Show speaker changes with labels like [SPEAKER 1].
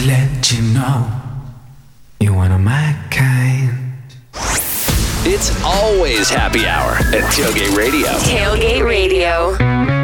[SPEAKER 1] let you know you're one of my kind.
[SPEAKER 2] It's always happy hour at Tailgate Radio.
[SPEAKER 3] Tailgate Radio.